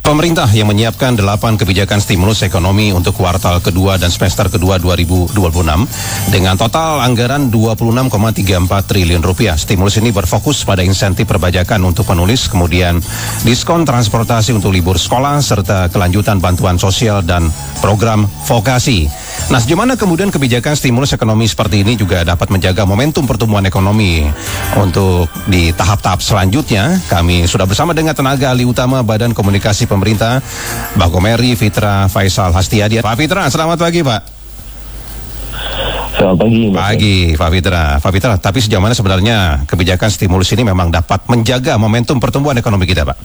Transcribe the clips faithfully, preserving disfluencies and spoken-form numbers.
Pemerintah yang menyiapkan delapan kebijakan stimulus ekonomi untuk kuartal kedua dan semester kedua dua ribu dua puluh enam dengan total anggaran dua puluh enam koma tiga empat triliun rupiah. Stimulus ini berfokus pada insentif perpajakan untuk penulis, kemudian diskon transportasi untuk libur sekolah, serta kelanjutan bantuan sosial dan program vokasi. Nah, sejauh kemudian kebijakan stimulus ekonomi seperti ini juga dapat menjaga momentum pertumbuhan ekonomi untuk di tahap-tahap selanjutnya? Kami sudah bersama dengan tenaga ahli utama Badan Komunikasi Pemerintah, Mbak Gomeri Fitra Faisal Hastiadi. Pak Fitra, selamat pagi, Pak. Selamat pagi. Pagi, Pak Fitra. Pak Fitra, tapi sejauh mana sebenarnya kebijakan stimulus ini memang dapat menjaga momentum pertumbuhan ekonomi kita, Pak?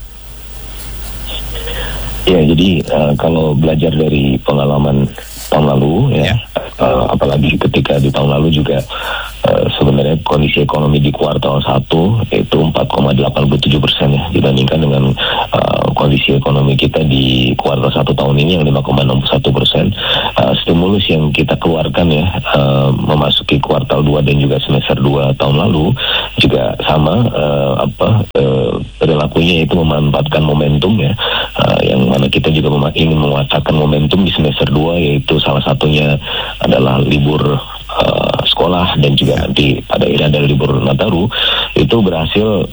Ya, jadi uh, kalau belajar dari pengalaman tahun lalu, ya, ya. Uh, apalagi ketika di tahun lalu juga uh, sebenarnya kondisi ekonomi di kuartal satu itu empat koma delapan tujuh persen ya, dibandingkan dengan uh, kondisi ekonomi kita di kuartal satu tahun ini yang lima koma enam satu persen. Uh, stimulus yang kita keluarkan ya uh, memasuki kuartal dua dan juga semester dua tahun lalu juga sama uh, apa uh, perilakunya itu memanfaatkan momentum ya, uh, yang mana kita juga mem- ingin memanfaatkan momentum di semester dua, yaitu salah satunya adalah libur uh, sekolah dan juga nanti pada akhirnya ada libur Nataru. Itu berhasil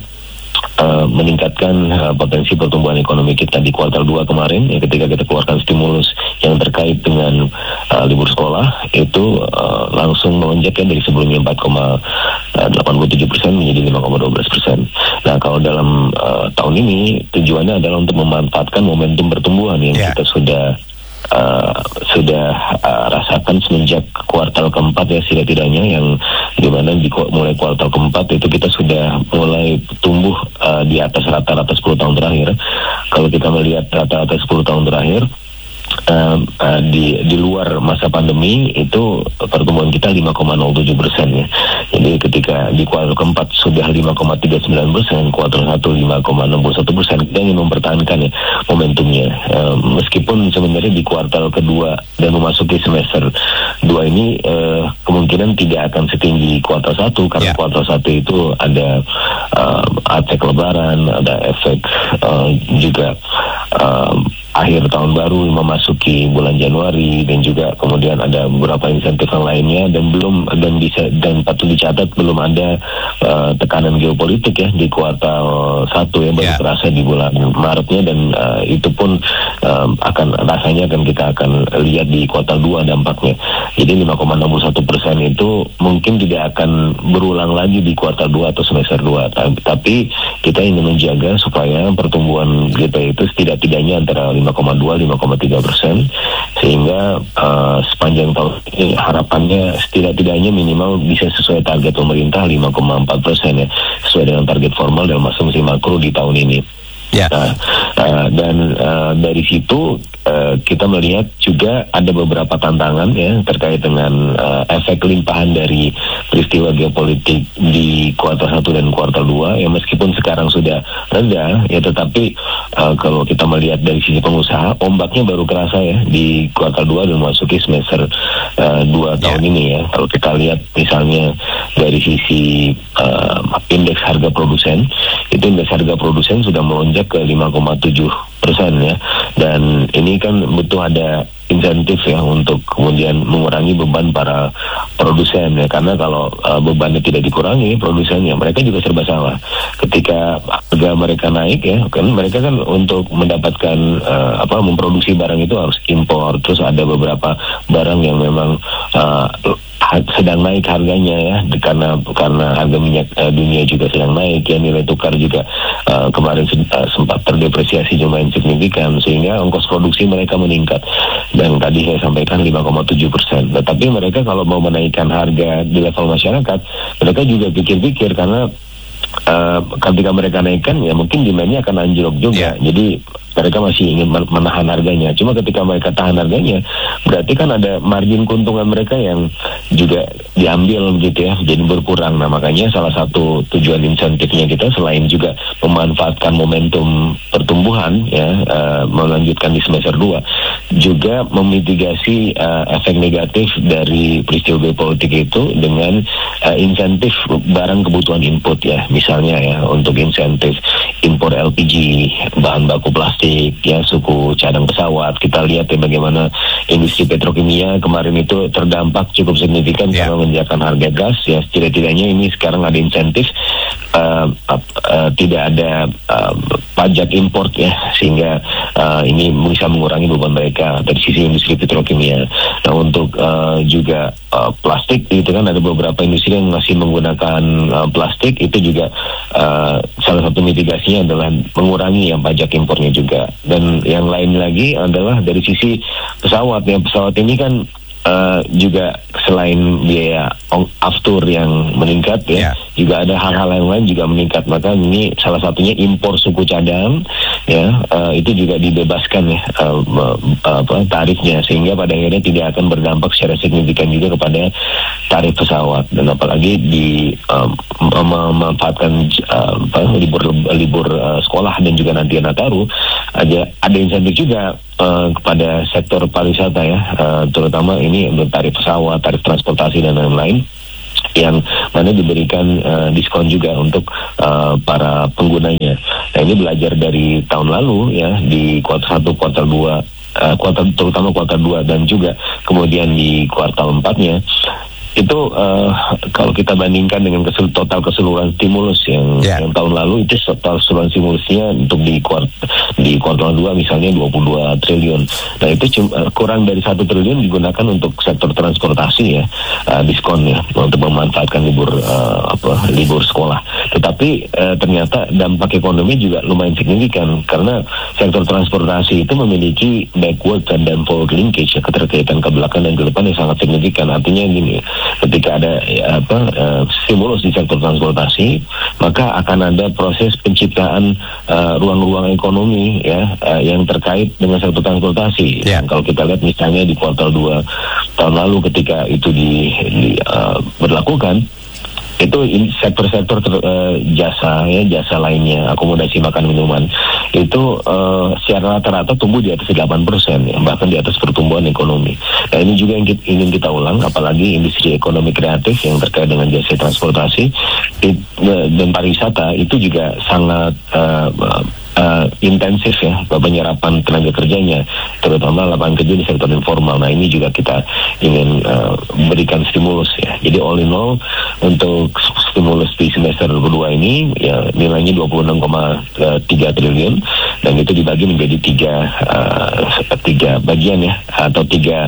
Uh, meningkatkan uh, potensi pertumbuhan ekonomi kita di kuartal dua kemarin ya, ketika kita keluarkan stimulus yang terkait dengan uh, libur sekolah itu uh, langsung melonjak ya, dari sebelumnya empat koma delapan tujuh persen menjadi lima koma satu dua persen. Nah, kalau dalam uh, tahun ini tujuannya adalah untuk memanfaatkan momentum pertumbuhan yang yeah. kita sudah Uh, sudah uh, rasakan semenjak kuartal keempat ya, setidaknya yang dimana di mulai kuartal keempat itu kita sudah mulai tumbuh uh, di atas rata-rata sepuluh tahun terakhir. Kalau kita melihat rata-rata sepuluh tahun terakhir Uh, uh, di di luar masa pandemi itu pertumbuhan kita lima koma nol tujuh persen ya. Jadi ketika di kuartal keempat sudah lima koma tiga sembilan persen, kuartal satu lima koma enam satu persen, kita ingin mempertahankan ya momentumnya. Uh, meskipun sebenarnya di kuartal kedua dan memasuki semester dua ini uh, kemungkinan tidak akan setinggi kuartal satu karena yeah. kuartal satu itu ada uh, efek lebaran, ada efek uh, juga uh, akhir tahun baru memasuki bulan Januari, dan juga kemudian ada beberapa insentif yang lainnya, dan belum dan bisa dan patut dicatat belum ada uh, tekanan geopolitik ya di kuartal satu yang baru yeah. terasa di bulan Maretnya, dan uh, itu pun uh, akan rasanya akan kita akan lihat di kuartal dua dampaknya. Jadi lima koma enam satu persen itu mungkin tidak akan berulang lagi di kuartal dua atau semester dua, tapi kita ingin menjaga supaya pertumbuhan kita itu setidak-tidaknya antara lima koma dua sampai lima koma tiga persen, sehingga uh, sepanjang tahun ini harapannya setidak-tidaknya minimal bisa sesuai target pemerintah lima koma empat persen ya, sesuai dengan target formal dalam asumsi makro di tahun ini. Yeah. Nah, uh, dan uh, dari situ uh, kita melihat juga ada beberapa tantangan ya terkait dengan uh, efek limpahan dari peristiwa geopolitik di kuartal satu dan kuartal dua ya, meskipun sekarang sudah reda ya, tetapi uh, kalau kita melihat dari sisi pengusaha, ombaknya baru kerasa ya di kuartal dua dan memasuki semester uh, dua tahun yeah. ini ya. Kalau kita lihat misalnya dari sisi uh, indeks harga produsen, itu indeks harga produsen sudah melonjak ke lima koma tujuh persen ya, dan ini kan butuh ada insentif ya untuk kemudian mengurangi beban para produsen ya, karena kalau uh, bebannya tidak dikurangi produsennya, mereka juga serba salah. Ketika harga mereka naik ya, kan mereka kan untuk mendapatkan uh, apa memproduksi barang itu harus impor, terus ada beberapa barang yang memang uh, sedang naik harganya ya, karena karena harga minyak uh, dunia juga sedang naik ya, nilai tukar juga uh, kemarin uh, sempat terdepresiasi lumayan signifikan, sehingga ongkos produksi mereka meningkat, dan tadi saya sampaikan lima koma tujuh persen. Tetapi mereka kalau mau menaikkan harga di level masyarakat, mereka juga pikir-pikir, karena uh, ketika mereka naikkan ya mungkin demand-nya akan anjlok juga. Yeah. Jadi mereka masih ingin menahan harganya. Cuma ketika mereka tahan harganya, berarti kan ada margin keuntungan mereka yang juga diambil gitu ya, jadi berkurang. Nah, makanya salah satu tujuan insentifnya kita selain juga memanfaatkan momentum pertumbuhan ya, uh, melanjutkan di semester dua, juga memitigasi uh, efek negatif dari peristiwa geopolitik itu dengan uh, insentif barang kebutuhan input ya, misalnya ya untuk insentif impor L P G, bahan baku plastik, ya suku cadang pesawat. Kita lihat ya bagaimana industri petrokimia kemarin itu terdampak cukup signifikan yeah. karena lonjakan harga gas ya. Tidak-tidaknya ini sekarang ada insentif uh, uh, uh, tidak ada uh, pajak impor ya, sehingga uh, ini bisa mengurangi beban mereka dari sisi industri petrokimia. Nah untuk uh, juga uh, plastik itu kan ada beberapa industri yang masih menggunakan uh, plastik, itu juga uh, salah satu mitigasinya adalah mengurangi yang pajak impornya juga. Dan yang lain lagi adalah dari sisi pesawat ya, pesawat ini kan Uh, juga selain biaya aftur yang meningkat ya, yeah. juga ada hal-hal yang lain juga meningkat. Maka ini salah satunya impor suku cadang ya, uh, itu juga dibebaskan ya uh, uh, apa tarifnya, sehingga pada akhirnya tidak akan berdampak secara signifikan juga kepada tarif pesawat. Dan apalagi di um, memanfaatkan uh, libur libur uh, sekolah dan juga nanti Nataru, ada ada insentif juga Uh, kepada sektor pariwisata ya, uh, terutama ini untuk tarif pesawat, tarif transportasi dan lain-lain, yang mana diberikan uh, diskon juga untuk uh, para penggunanya. Nah ini belajar dari tahun lalu ya, di kuartal satu, kuartal dua, uh, kuartal terutama kuartal dua dan juga kemudian di kuartal empatnya. Itu uh, kalau kita bandingkan dengan kesul total keseluruhan stimulus yang, yeah. yang tahun lalu, itu total keseluruhan stimulusnya untuk di kuart di kuartal dua misalnya dua puluh dua triliun. Nah itu cuma, uh, kurang dari satu triliun digunakan untuk sektor transportasi ya, uh, diskon ya, untuk memanfaatkan libur uh, apa libur sekolah. Tetapi uh, ternyata dampak ekonomi juga lumayan signifikan, karena sektor transportasi itu memiliki backward dan forward linkage ya, keterkaitan ke belakang dan ke depan yang sangat signifikan. Artinya gini, ketika ada ya, apa uh, stimulus di sektor transportasi, maka akan ada proses penciptaan ruang-ruang uh, ekonomi ya uh, yang terkait dengan sektor transportasi. Yeah. Kalau kita lihat misalnya di kuartal dua tahun lalu ketika itu di, di uh, berlakukan, itu sektor-sektor uh, jasa ya, jasa lainnya, akomodasi makan minuman, itu uh, secara rata-rata tumbuh di atas delapan persen ya, bahkan di atas pertumbuhan ekonomi. Nah ini juga yang kita, ingin kita ulang, apalagi industri ekonomi kreatif yang terkait dengan jasa transportasi it, uh, dan pariwisata itu juga sangat uh, Uh, intensif ya penyerapan tenaga kerjanya, terutama lapangan kerja di sektor informal. Nah ini juga kita ingin uh, berikan stimulus ya. Jadi all in all untuk stimulus di semester kedua ini ya nilainya dua puluh enam koma tiga triliun, dan itu dibagi menjadi tiga uh, tiga bagian ya, atau tiga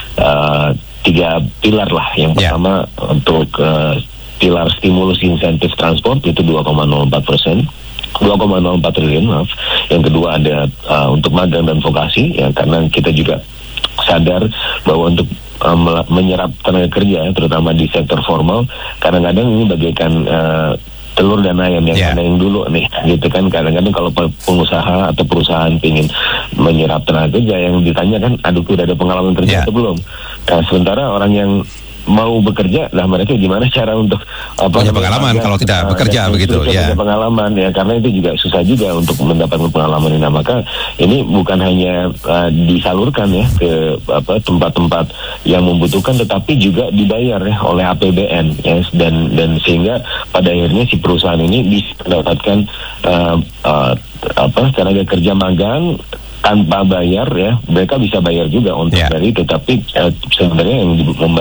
uh, tiga pilar lah. Yang pertama yeah. untuk uh, pilar stimulus insentif transport itu dua koma nol empat persen, dua koma nol empat triliun maaf. Yang kedua ada uh, untuk magang dan vokasi ya, karena kita juga sadar bahwa untuk um, menyerap tenaga kerja terutama di sektor formal, kadang-kadang ini bagaikan uh, telur dan ayam, yang yeah. mana yang dulu nih gitu kan. Kadang-kadang kalau pengusaha atau perusahaan ingin menyerap tenaga kerja, yang ditanya kan, aduh udah ada pengalaman kerja yeah. atau belum. Nah, sementara orang yang mau bekerja, lah mereka gimana cara untuk apa, punya pengalaman kalau tidak uh, bekerja begitu ya. Punya pengalaman ya, karena itu juga susah juga untuk mendapatkan pengalaman ini. Nah, maka ini bukan hanya uh, disalurkan ya ke apa tempat-tempat yang membutuhkan, tetapi juga dibayar ya oleh A P B N ya, dan dan sehingga pada akhirnya si perusahaan ini bisa mendapatkan uh, uh, apa tenaga kerja magang tanpa bayar ya. Mereka bisa bayar juga untuk yeah. dari itu, tapi uh, sebenarnya yang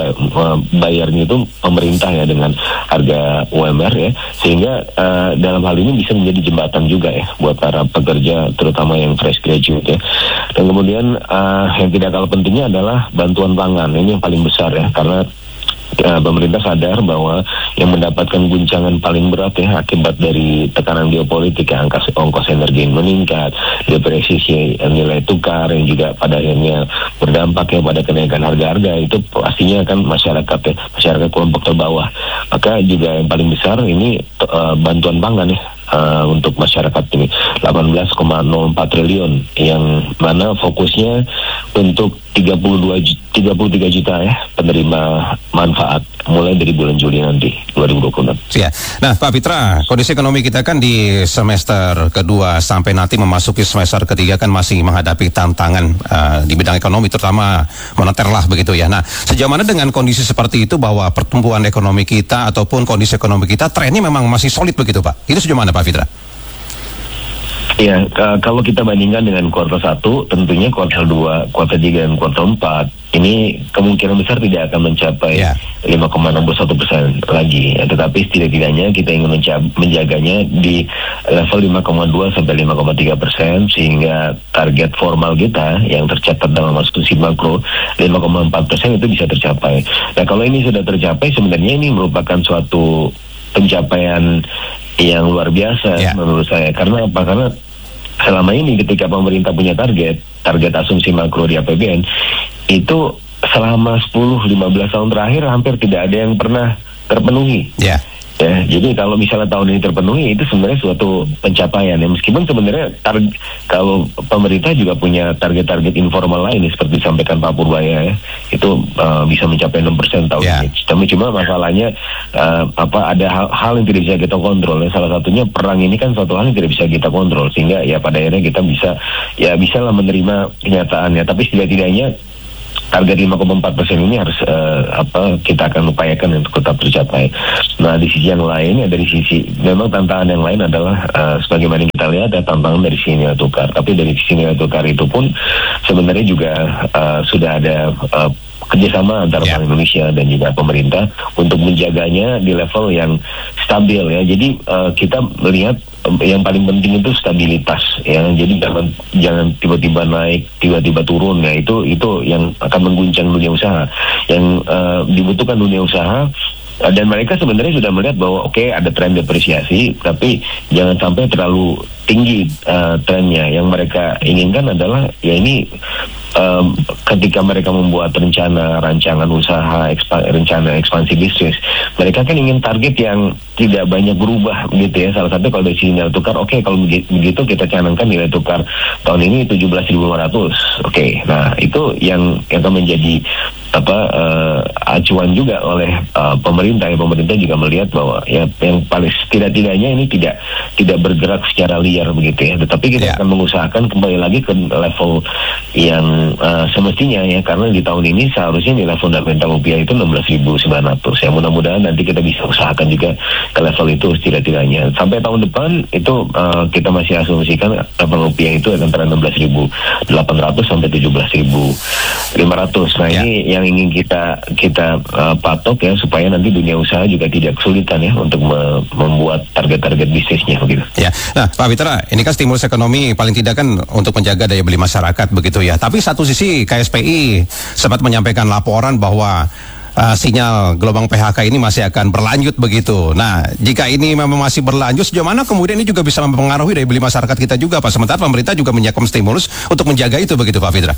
bayarnya itu pemerintah ya dengan harga U M R ya, sehingga uh, dalam hal ini bisa menjadi jembatan juga ya buat para pekerja terutama yang fresh graduate ya. Dan kemudian uh, yang tidak kalah pentingnya adalah bantuan pangan. Ini yang paling besar ya, karena Uh, pemerintah sadar bahwa yang mendapatkan guncangan paling berat ya akibat dari tekanan geopolitik ya, angka ongkos energi yang meningkat, depresiasi nilai tukar yang juga pada akhirnya berdampak ya pada kenaikan harga-harga, itu pastinya kan masyarakat ya, masyarakat kelompok terbawah. Maka juga yang paling besar ini uh, bantuan pangan ya. Uh, untuk masyarakat ini delapan belas koma nol empat triliun, yang mana fokusnya untuk tiga puluh dua, tiga puluh tiga juta ya penerima manfaat mulai dari bulan Juli nanti dua ribu dua puluh enam. Ya. Nah, Pak Fitra, kondisi ekonomi kita kan di semester kedua sampai nanti memasuki semester ketiga kan masih menghadapi tantangan uh, di bidang ekonomi, terutama moneter lah begitu ya. Nah, sejauh mana dengan kondisi seperti itu bahwa pertumbuhan ekonomi kita ataupun kondisi ekonomi kita trennya memang masih solid begitu, Pak? Itu sejauh mana, Pak Fitra? Ya, uh, kalau kita bandingkan dengan kuartal satu, tentunya kuartal dua, kuartal tiga, dan kuartal empat, ini kemungkinan besar tidak akan mencapai yeah. lima koma enam satu persen lagi. Ya, tetapi setidak-tidaknya kita ingin menca- menjaganya di level lima koma dua sampai lima koma tiga persen, sehingga target formal kita yang tercatat dalam asumsi makro lima koma empat persen itu bisa tercapai. Nah, kalau ini sudah tercapai, sebenarnya ini merupakan suatu pencapaian yang luar biasa yeah. menurut saya. Karena apa? Karena selama ini ketika pemerintah punya target, target asumsi makro di A P B N, itu selama sepuluh sampai lima belas tahun terakhir hampir tidak ada yang pernah terpenuhi. Yeah. Ya, jadi kalau misalnya tahun ini terpenuhi, itu sebenarnya suatu pencapaian ya. Meskipun sebenarnya tar- kalau pemerintah juga punya target-target informal lain, seperti disampaikan Pak Purbaya ya, itu uh, bisa mencapai enam persen tahun yeah. ini. Tapi cuma masalahnya uh, apa ada hal, hal yang tidak bisa kita kontrol. Ya. Salah satunya perang ini kan suatu hal yang tidak bisa kita kontrol, sehingga ya pada akhirnya kita bisa ya bisa lah menerima kenyataannya. Tapi setidak-tidaknya target lima koma empat persen ini harus uh, apa kita akan upayakan untuk tetap tercapai. Nah, di sisi yang lain ya, dari sisi memang tantangan yang lain adalah uh, sebagaimana kita lihat ada tantangan dari sisi nilai tukar. Tapi dari sisi nilai tukar itu pun sebenarnya juga uh, sudah ada uh, kerjasama antara yeah. Bank Indonesia dan juga pemerintah untuk menjaganya di level yang stabil ya. Jadi uh, kita melihat um, yang paling penting itu stabilitas ya. Jadi jangan jangan tiba-tiba naik, tiba-tiba turun ya. Itu itu yang akan mengguncang dunia usaha. Yang uh, dibutuhkan dunia usaha. Dan mereka sebenarnya sudah melihat bahwa oke okay, ada tren depresiasi, tapi jangan sampai terlalu tinggi uh, trennya. Yang mereka inginkan adalah ya ini um, ketika mereka membuat rencana rancangan usaha, ekspa, rencana ekspansi bisnis, mereka kan ingin target yang tidak banyak berubah gitu ya. Salah satu kalau dari sisi nilai tukar, oke okay, kalau begitu kita canangkan nilai tukar tahun ini tujuh belas ribu lima ratus. Oke, okay, nah itu yang yang akan menjadi apa uh, acuan juga oleh uh, pemerintah. Ya, pemerintah juga melihat bahwa ya yang paling setidak-tidaknya ini tidak tidak bergerak secara liar begitu ya. Tetapi kita yeah. akan mengusahakan kembali lagi ke level yang uh, semestinya ya, karena di tahun ini seharusnya nilai fundamental rupiah itu enam belas ribu sembilan ratus. Ya, mudah-mudahan nanti kita bisa usahakan juga ke level itu setidak-tidaknya. Sampai tahun depan itu uh, kita masih asumsikan level rupiah itu antara enam belas ribu delapan ratus sampai tujuh belas ribu lima ratus. Nah, yeah. ini yang ingin kita kita uh, patok ya, supaya nanti dunia usaha juga tidak kesulitan ya untuk me- membuat target-target bisnisnya begitu. Ya, nah Pak Fitra, ini kan stimulus ekonomi paling tidak kan untuk menjaga daya beli masyarakat begitu ya. Tapi satu sisi K S P I sempat menyampaikan laporan bahwa uh, sinyal gelombang P H K ini masih akan berlanjut begitu. Nah, jika ini memang masih berlanjut, sejauh mana kemudian ini juga bisa mempengaruhi daya beli masyarakat kita juga, Pak? Sementara pemerintah juga menyiapkan stimulus untuk menjaga itu begitu, Pak Fitra.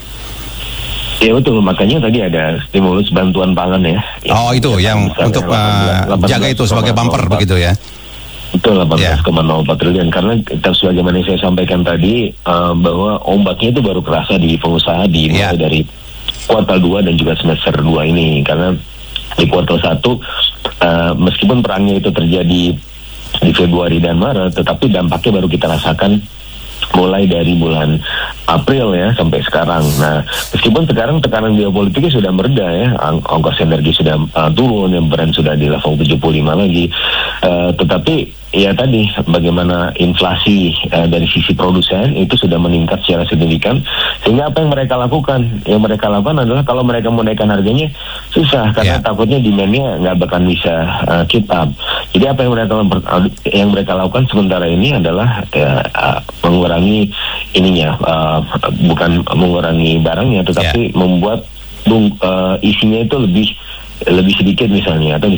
Ya betul, makanya tadi ada stimulus bantuan pangan ya. Oh itu yang untuk uh, jaga itu sebagai bumper begitu ya. Betul, delapan belas koma nol empat triliun. Karena kita sebagaimana saya sampaikan tadi uh, bahwa ombaknya itu baru kerasa di pengusaha di mulai yeah. dari kuartal dua dan juga semester dua ini. Karena di kuartal satu uh, meskipun perangnya itu terjadi di Februari dan Maret, tetapi dampaknya baru kita rasakan mulai dari bulan April ya sampai sekarang. Nah, meskipun sekarang tekanan geopolitiknya sudah mereda ya, ang- ongkos energi sudah uh, turun, yang Brent sudah di level tujuh puluh lima lagi, uh, tetapi ya tadi bagaimana inflasi uh, dari sisi produsen itu sudah meningkat secara signifikan, sehingga apa yang mereka lakukan? Yang mereka lakukan adalah kalau mereka mau naikkan harganya susah karena yeah. takutnya demand-nya nggak bakal bisa uh, keep up. Jadi apa yang mereka yang mereka lakukan sementara ini adalah uh, uh, mengurangi ininya, uh, bukan mengurangi barangnya, tetapi yeah. membuat bung, uh, isinya itu lebih lebih sedikit misalnya, atau disebut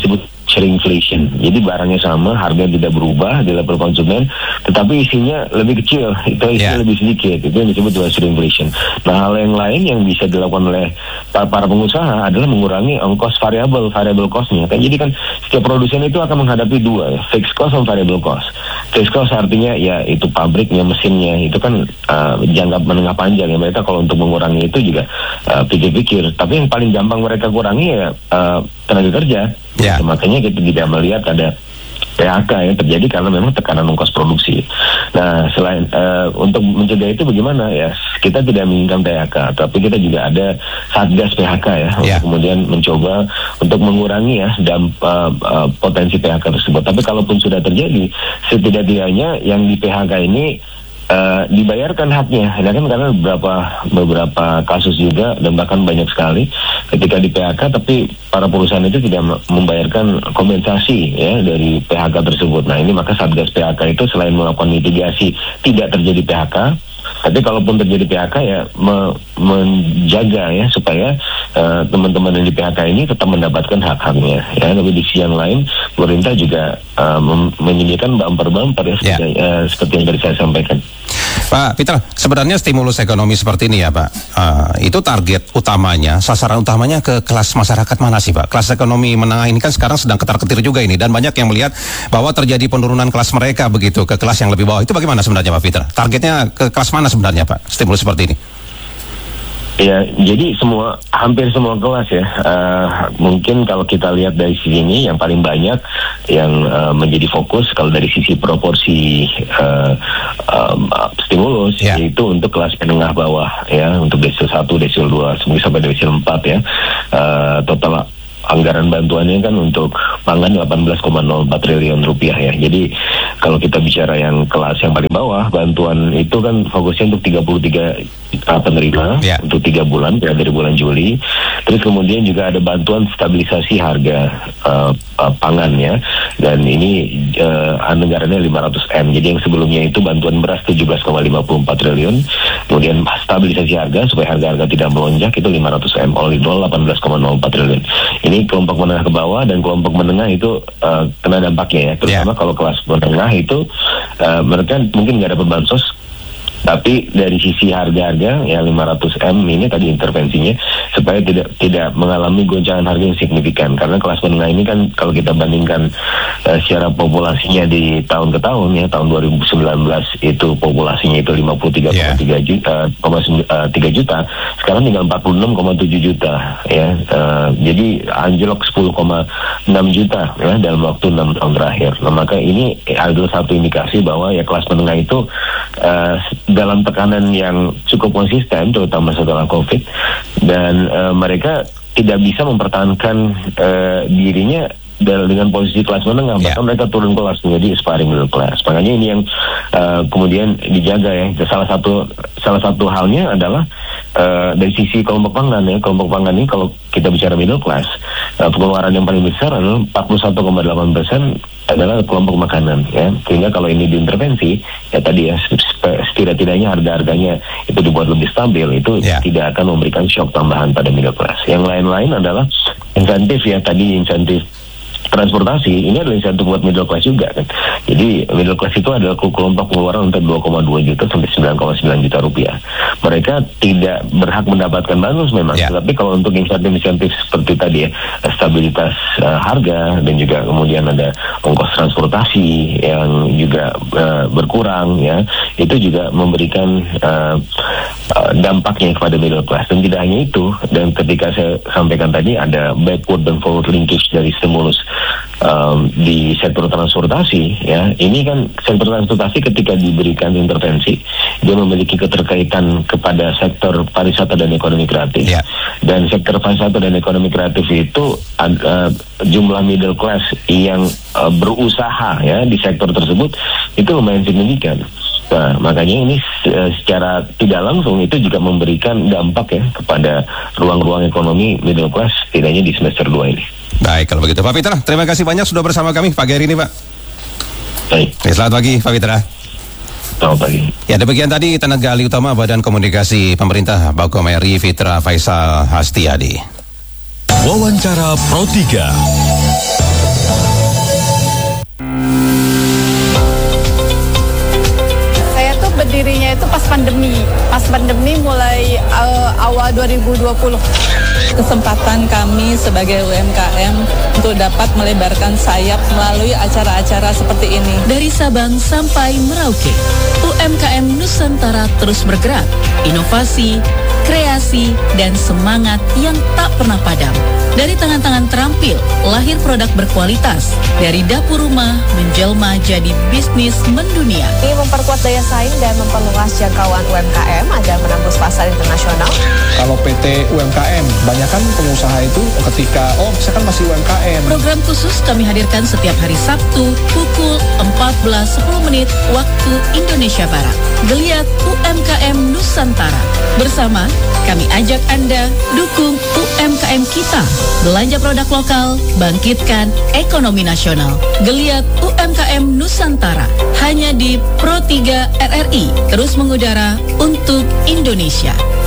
shrinkflation. Jadi barangnya sama, harga tidak berubah di level konsumen, tetapi isinya lebih kecil, itu isinya yeah. lebih sedikit. Itu yang disebut dengan shrinkflation. Nah, hal yang lain yang bisa dilakukan oleh para pengusaha adalah mengurangi ongkos variabel, variable cost-nya. Kan jadi kan setiap produsen itu akan menghadapi dua, ya, fixed cost dan variable cost. Fixed cost artinya ya itu pabriknya, mesinnya, itu kan uh, jangka menengah panjang ya. Mereka kalau untuk mengurangi itu juga uh, pikir-pikir. Tapi yang paling gampang mereka kurangi ya uh, tenaga kerja. Yeah. Makanya kita tidak melihat ada P H K yang terjadi karena memang tekanan ongkos produksi. Nah, selain uh, untuk mencegah itu bagaimana ya? Kita tidak menginginkan P H K, tapi kita juga ada satgas P H K ya, yeah. untuk kemudian mencoba untuk mengurangi ya damp, uh, uh, potensi P H K tersebut. Tapi kalaupun sudah terjadi, setidak-tidaknya yang di P H K ini Uh, dibayarkan haknya, ya kan, karena beberapa beberapa kasus juga dan bahkan banyak sekali ketika di P H K tapi para perusahaan itu tidak membayarkan kompensasi ya dari P H K tersebut. Nah, ini maka Satgas P H K itu selain melakukan mitigasi tidak terjadi P H K, tapi kalaupun terjadi P H K ya me menjaga ya supaya uh, teman-teman yang di P H K ini tetap mendapatkan hak-haknya ya. Tapi di sisi yang lain pemerintah juga uh, menyediakan bumper-bumper ya, yeah. seperti, uh, seperti yang tadi saya sampaikan. Pak Peter, sebenarnya stimulus ekonomi seperti ini ya Pak, uh, itu target utamanya, sasaran utamanya ke kelas masyarakat mana sih Pak? Kelas ekonomi menengah ini kan sekarang sedang ketar-ketir juga ini, dan banyak yang melihat bahwa terjadi penurunan kelas mereka begitu ke kelas yang lebih bawah. Itu bagaimana sebenarnya Pak Peter? Targetnya ke kelas mana sebenarnya Pak, stimulus seperti ini? Ya, jadi semua, hampir semua kelas ya. Uh, mungkin kalau kita lihat dari sisi ini, yang paling banyak yang uh, menjadi fokus kalau dari sisi proporsi uh, um, stimulus, yeah. yaitu untuk kelas menengah bawah ya, untuk desil satu, desil dua, sampai desil empat ya. Uh, total anggaran bantuannya kan untuk pangan delapan belas koma nol empat triliun rupiah ya. Jadi kalau kita bicara yang kelas yang paling bawah, bantuan itu kan fokusnya untuk tiga puluh tiga juta penerima yeah. untuk tiga bulan ya, dari bulan Juli. Terus kemudian juga ada bantuan stabilisasi harga uh, uh, pangan ya. Dan ini uh, anggarannya lima ratus M. Jadi yang sebelumnya itu bantuan beras tujuh belas koma lima empat triliun. Kemudian stabilisasi harga supaya harga-harga tidak melonjak itu lima ratus M. All in all delapan belas koma nol empat triliun. Ini kelompok menengah ke bawah, dan kelompok menengah itu uh, kena dampaknya ya, terutama yeah. kalau kelas menengah itu uh, mereka mungkin nggak dapat bansos, tapi dari sisi harga-harga ya lima ratus M ini tadi intervensinya supaya tidak tidak mengalami goncangan harga yang signifikan, karena kelas menengah ini kan kalau kita bandingkan uh, secara populasinya di tahun ke tahun ya, tahun dua ribu sembilan belas itu populasinya itu lima puluh tiga koma tiga juta, uh, tiga juta, sekarang tinggal empat puluh enam koma tujuh juta ya, uh, jadi anjlok sepuluh koma enam juta ya dalam waktu enam tahun terakhir. Nah, maka ini adalah satu indikasi bahwa ya kelas menengah itu uh, dalam tekanan yang cukup konsisten, terutama setelah COVID, dan uh, mereka tidak bisa mempertahankan uh, dirinya dengan posisi kelas menengah, yeah. bahkan mereka turun kelas menjadi aspiring middle class. Makanya ini yang uh, kemudian dijaga ya. Salah satu salah satu halnya adalah uh, dari sisi kelompok pangan ya. Kelompok pangan ini kalau kita bicara middle class, uh, pengeluaran yang paling besar adalah empat puluh satu koma delapan persen adalah kelompok makanan ya. Sehingga kalau ini diintervensi ya tadi ya, setidak-tidaknya harga-harganya itu dibuat lebih stabil, itu yeah. tidak akan memberikan shock tambahan pada middle class. Yang lain-lain adalah insentif ya, tadi insentif transportasi, ini adalah insentif buat middle class juga kan. Jadi middle class itu adalah kelompok pengeluaran untuk dua koma dua juta sampai sembilan koma sembilan juta rupiah. Mereka tidak berhak mendapatkan bansos memang, yeah. tapi kalau untuk insentif-insentif seperti tadi ya, stabilitas uh, harga, dan juga kemudian ada ongkos transportasi yang juga uh, berkurang ya, itu juga memberikan uh, uh, dampaknya kepada middle class. Dan tidak hanya itu, dan ketika saya sampaikan tadi ada backward dan forward linkage dari stimulus Um, di sektor transportasi ya, ini kan sektor transportasi ketika diberikan intervensi dia memiliki keterkaitan kepada sektor pariwisata dan ekonomi kreatif, yeah. dan sektor pariwisata dan ekonomi kreatif itu uh, jumlah middle class yang uh, berusaha ya di sektor tersebut itu lumayan signifikan. Nah, makanya ini uh, secara tidak langsung itu juga memberikan dampak ya kepada ruang-ruang ekonomi middle class setidaknya di semester dua ini. Baik, kalau begitu Pak Peter, terima kasih banyak sudah bersama kami pagi hari ini Pak. Baik. Oke, selamat pagi Pak Peter. Selamat pagi. Ya, demikian tadi tenaga ahli utama Badan Komunikasi Pemerintah Baukomeri Fitra Faisal Hastiadi. Wawancara Pro tiga. pas pandemi, pas pandemi mulai uh, awal dua ribu dua puluh. Kesempatan kami sebagai U M K M untuk dapat melebarkan sayap melalui acara-acara seperti ini. Dari Sabang sampai Merauke, U M K M Nusantara terus bergerak, inovasi, kreasi, dan semangat yang tak pernah padam. Dari tangan-tangan terampil, lahir produk berkualitas. Dari dapur rumah, menjelma jadi bisnis mendunia. Ini memperkuat daya saing dan memperluas jangkauan U M K M agar menembus pasar internasional. Kalau P T U M K M, banyak kan pengusaha itu ketika, oh saya kan masih U M K M. Program khusus kami hadirkan setiap hari Sabtu pukul empat belas sepuluh menit waktu Indonesia Barat. Geliat U M K M Nusantara. Bersama, kami ajak Anda dukung U M K M kita. Belanja produk lokal, bangkitkan ekonomi nasional. Geliat U M K M Nusantara. Hanya di Pro tiga R R I. Terus mengudara untuk Indonesia.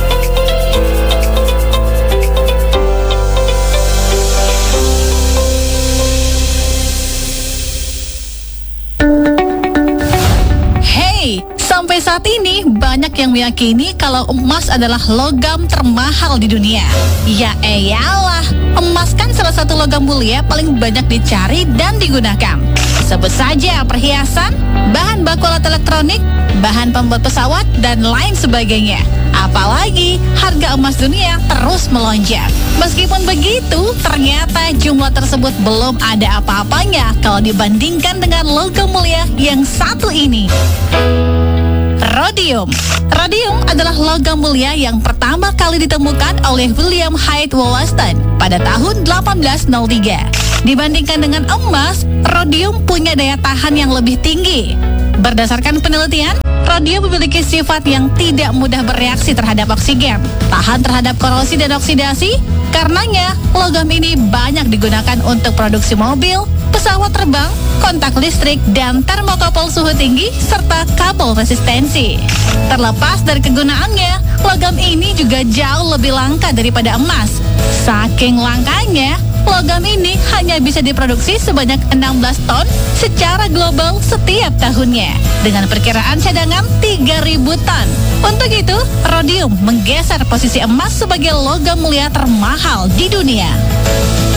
Sampai saat ini banyak yang meyakini kalau emas adalah logam termahal di dunia. Ya eyalah, emas kan salah satu logam mulia paling banyak dicari dan digunakan. Sebut saja perhiasan, bahan baku alat elektronik, bahan pembuat pesawat, dan lain sebagainya. Apalagi harga emas dunia terus melonjak. Meskipun begitu, ternyata jumlah tersebut belum ada apa-apanya kalau dibandingkan dengan logam mulia yang satu ini. Rhodium. Rhodium adalah logam mulia yang pertama kali ditemukan oleh William Hyde Wollaston pada tahun delapan belas nol tiga. Dibandingkan dengan emas, rhodium punya daya tahan yang lebih tinggi. Berdasarkan penelitian, rhodium memiliki sifat yang tidak mudah bereaksi terhadap oksigen, tahan terhadap korosi dan oksidasi. Karenanya, logam ini banyak digunakan untuk produksi mobil, pesawat terbang, kontak listrik, dan termokouple suhu tinggi, serta kabel resistensi. Terlepas dari kegunaannya, logam ini juga jauh lebih langka daripada emas. Saking langkanya, logam ini hanya bisa diproduksi sebanyak enam belas ton secara global setiap tahunnya, dengan perkiraan cadangan tiga ribu ton. Untuk itu, rhodium menggeser posisi emas sebagai logam mulia termahal di dunia.